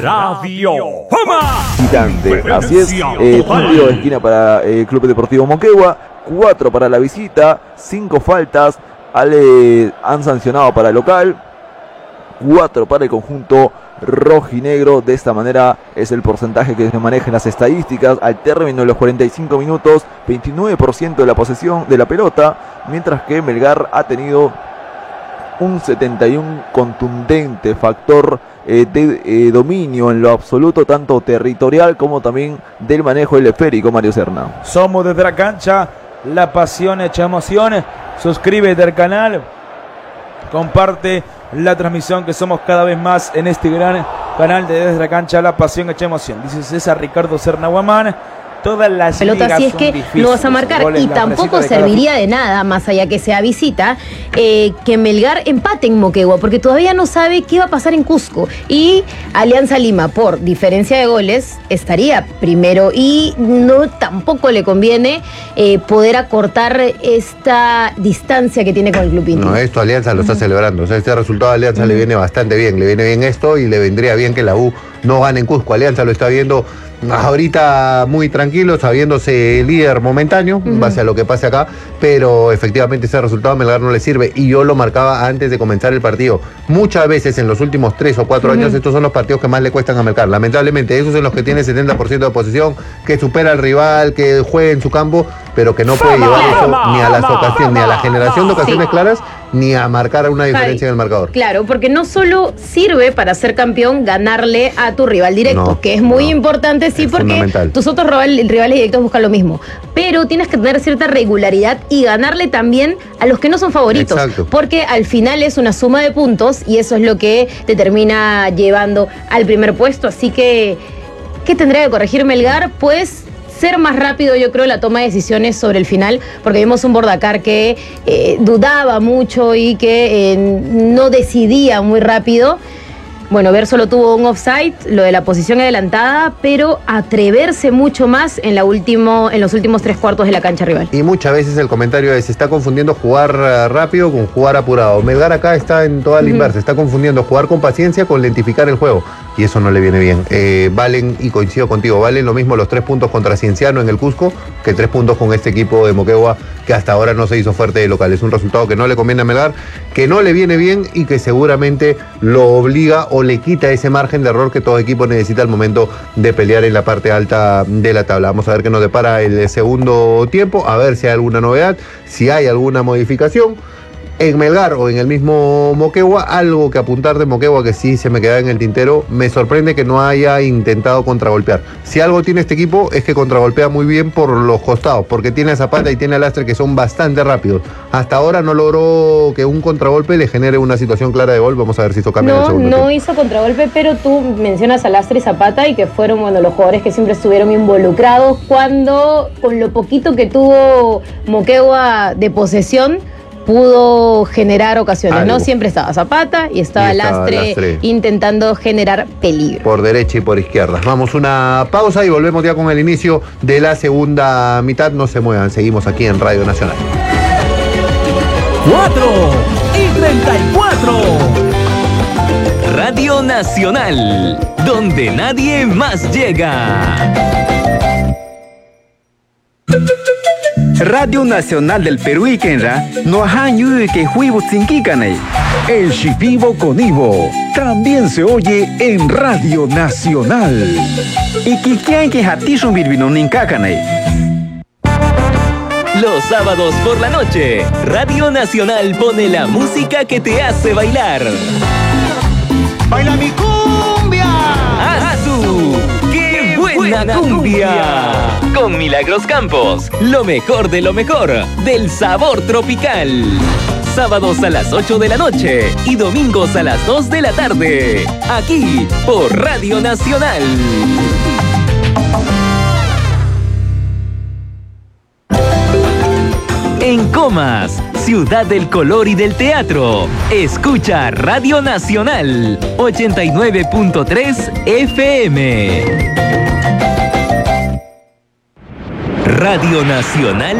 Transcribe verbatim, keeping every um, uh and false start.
Radio Fama. Visitante, así es, eh, un tiro de esquina para el Club Deportivo Moquegua, cuatro para la visita, cinco faltas ale, han sancionado para el local, cuatro para el conjunto rojinegro. De esta manera es el porcentaje que se maneja en las estadísticas. Al término de los cuarenta y cinco minutos, veintinueve por ciento de la posesión de la pelota, mientras que Melgar ha tenido un setenta y uno contundente factor eh, de eh, dominio en lo absoluto, tanto territorial como también del manejo del esférico. Mario Serna. Somos desde la cancha, la pasión hecha emoción. Suscríbete al canal, comparte la transmisión, que somos cada vez más en este gran canal de Desde la Cancha, la pasión hecha emoción. Dice César Ricardo Serna Guamán. Todas las pelota, si es que lo vas a marcar, y tampoco serviría de nada, más allá que sea visita, eh, que Melgar empate en Moquegua, porque todavía no sabe qué va a pasar en Cusco, y Alianza Lima, por diferencia de goles, estaría primero, y no tampoco le conviene eh, poder acortar esta distancia que tiene con el Club Inti. No, esto Alianza lo está uh-huh. celebrando, o sea, este resultado a Alianza uh-huh. le viene bastante bien, le viene bien esto, y le vendría bien que la U no gane en Cusco. Alianza lo está viendo ahorita muy tranquilo, sabiéndose líder momentáneo, uh-huh. en base a lo que pase acá, pero efectivamente ese resultado a Melgar no le sirve, y yo lo marcaba antes de comenzar el partido. Muchas veces en los últimos tres o cuatro uh-huh. años, estos son los partidos que más le cuestan a Melgar. Lamentablemente, esos en los que tiene setenta por ciento de posesión, que supera al rival, que juegue en su campo, pero que no puede llevar eso ni a las ocasiones, ni a la generación de ocasiones sí. claras, ni a marcar una diferencia Ay, en el marcador. Claro, porque no solo sirve para ser campeón ganarle a tu rival directo, no, que es muy no, importante, sí, es porque tus otros rivales directos buscan lo mismo, pero tienes que tener cierta regularidad y ganarle también a los que no son favoritos. Exacto. Porque al final es una suma de puntos y eso es lo que te termina llevando al primer puesto. Así que, ¿qué tendría que corregir Melgar? Pues ser más rápido, yo creo, la toma de decisiones sobre el final, porque vimos un Bordacar que eh, dudaba mucho y que eh, no decidía muy rápido. Bueno, Ver solo tuvo un offside, lo de la posición adelantada, pero atreverse mucho más en, la último, en los últimos tres cuartos de la cancha rival. Y muchas veces el comentario es, se está confundiendo jugar rápido con jugar apurado. Melgar acá está en toda la uh-huh. inversa, está confundiendo jugar con paciencia con lentificar el juego, y eso no le viene bien. Eh, valen, y coincido contigo, valen lo mismo los tres puntos contra Cienciano en el Cusco que tres puntos con este equipo de Moquegua, que hasta ahora no se hizo fuerte de local. Es un resultado que no le conviene a Melgar, que no le viene bien y que seguramente lo obliga o le quita ese margen de error que todo equipo necesita al momento de pelear en la parte alta de la tabla. Vamos a ver qué nos depara el segundo tiempo, a ver si hay alguna novedad, si hay alguna modificación en Melgar o en el mismo Moquegua. Algo que apuntar de Moquegua que sí se me queda en el tintero: me sorprende que no haya intentado contragolpear. Si algo tiene este equipo es que contragolpea muy bien por los costados, porque tiene a Zapata y tiene a Lastre, que son bastante rápidos. Hasta ahora no logró que un contragolpe le genere una situación clara de gol. Vamos a ver si eso cambia no, en el segundo No, no tiempo. hizo contragolpe, pero tú mencionas a Lastre y Zapata, y que fueron, bueno, los jugadores que siempre estuvieron involucrados cuando, con lo poquito que tuvo Moquegua de posesión, pudo generar ocasiones. Algo. No siempre estaba Zapata y estaba, y estaba Lastre, Lastre intentando generar peligro. Por derecha y por izquierda. Vamos una pausa y volvemos ya con el inicio de la segunda mitad. No se muevan, seguimos aquí en Radio Nacional. cuatro y treinta y cuatro. Radio Nacional, donde nadie más llega. Radio Nacional del Perú y Kenra no han yu que huivo tsinkikanei. El Shipibo con Ivo también se oye en Radio Nacional. Y kikian que hatishun birbino ninkakanei. Los sábados por la noche, Radio Nacional pone la música que te hace bailar. ¡Baila mi cumbia! ¡Azú! ¡Qué buena cumbia! Con Milagros Campos, lo mejor de lo mejor del sabor tropical. Sábados a las ocho de la noche y domingos a las dos de la tarde. Aquí por Radio Nacional. En Comas, ciudad del color y del teatro, escucha Radio Nacional ochenta y nueve punto tres F M. Radio Nacional.